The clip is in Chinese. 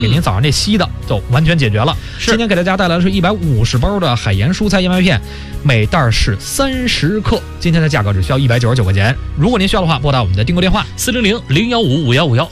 给您早上这稀的就完全解决了。今天给大家带来的是150包的海盐蔬菜燕麦片，每袋是30克，今天的价格只需要199块钱。如果您需要的话，拨打我们的订购电话 400-015-5151。